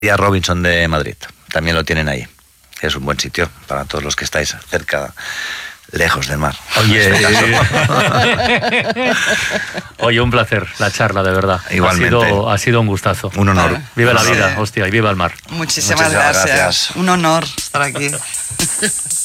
Robinson de Madrid. También lo tienen ahí. Es un buen sitio para todos los que estáis cerca, lejos del mar. Oye, un placer la charla, de verdad. Igualmente. Ha sido un gustazo. Un honor. Viva la vida, hostia, y viva el mar. Muchísimas gracias. Un honor estar aquí.